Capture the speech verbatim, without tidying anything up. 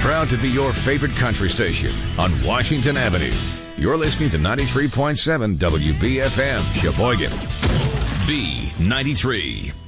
Proud to be your favorite country station on Washington Avenue. You're listening to ninety-three point seven W B F M, Sheboygan. B ninety-three.